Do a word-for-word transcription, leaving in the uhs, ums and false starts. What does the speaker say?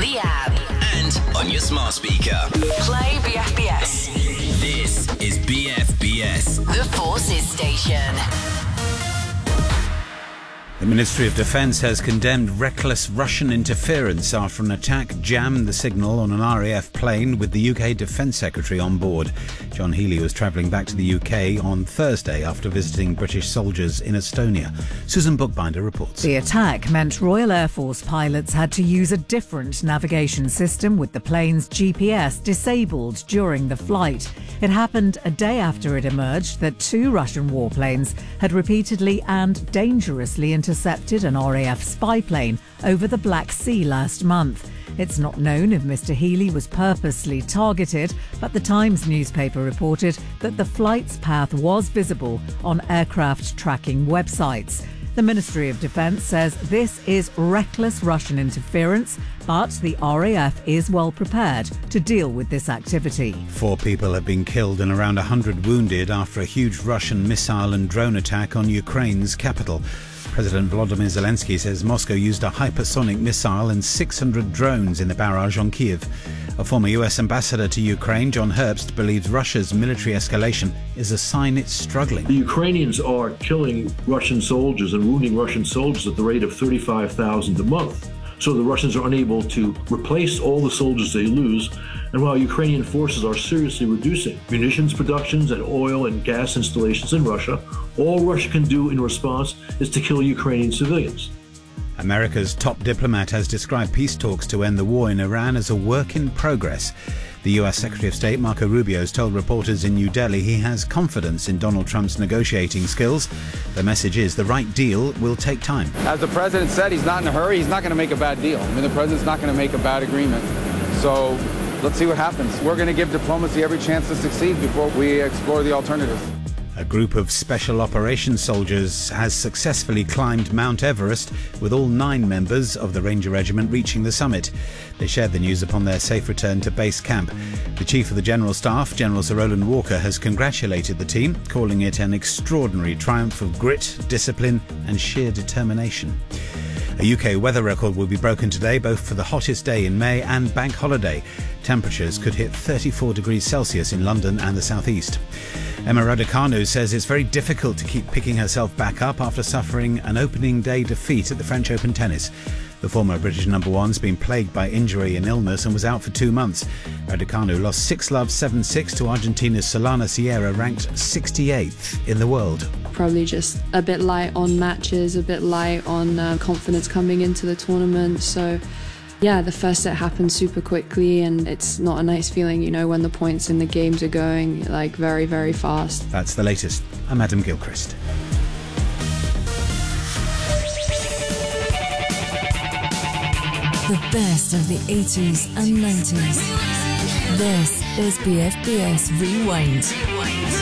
the app, and on your smart speaker. play B F B S. This is B F B S, The Forces Station. The Ministry of Defence has condemned reckless Russian interference after an attack jammed the signal on an R A F plane with the U K Defence Secretary on board. John Healey was travelling back to the U K on Thursday after visiting British soldiers in Estonia. Susan Bookbinder reports. The attack meant Royal Air Force pilots had to use a different navigation system with the plane's G P S disabled during the flight. It happened a day after it emerged that two Russian warplanes had repeatedly and dangerously intercepted an R A F spy plane over the Black Sea last month. It's not known if Mister Healey was purposely targeted, but the Times newspaper reported that the flight's path was visible on aircraft tracking websites. The Ministry of Defence says this is reckless Russian interference, but the R A F is well prepared to deal with this activity. Four people have been killed and around one hundred wounded after a huge Russian missile and drone attack on Ukraine's capital. President Volodymyr Zelensky says Moscow used a hypersonic missile and six hundred drones in the barrage on Kyiv. A former U S ambassador to Ukraine, John Herbst, believes Russia's military escalation is a sign it's struggling. The Ukrainians are killing Russian soldiers and wounding Russian soldiers at the rate of thirty-five thousand a month. So the Russians are unable to replace all the soldiers they lose. And while Ukrainian forces are seriously reducing munitions productions and oil and gas installations in Russia, all Russia can do in response is to kill Ukrainian civilians. America's top diplomat has described peace talks to end the war in Iran as a work in progress. The U S Secretary of State Marco Rubio has told reporters in New Delhi he has confidence in Donald Trump's negotiating skills. The message is the right deal will take time. As the president said, he's not in a hurry. He's not going to make a bad deal. I mean, the president's not going to make a bad agreement. So let's see what happens. We're going to give diplomacy every chance to succeed before we explore the alternatives. A group of special operations soldiers has successfully climbed Mount Everest, with all nine members of the Ranger Regiment reaching the summit. They shared the news upon their safe return to base camp. The Chief of the General Staff, General Sir Roland Walker, has congratulated the team, calling it an extraordinary triumph of grit, discipline and sheer determination. A U K weather record will be broken today, both for the hottest day in May and bank holiday. Temperatures could hit thirty-four degrees Celsius in London and the southeast. Emma Raducanu says it's very difficult to keep picking herself back up after suffering an opening day defeat at the French Open tennis. The former British number one's been plagued by injury and illness and was out for two months. Raducanu lost six love, seven six to Argentina's Solana Sierra, ranked sixty-eighth in the world. Probably just a bit light on matches, a bit light on uh, confidence coming into the tournament. So yeah, the first set happened super quickly and it's not a nice feeling, you know, when the points in the games are going like very, very fast. That's the latest. I'm Adam Gilchrist. The best of the eighties and nineties. This is B F B S Rewind.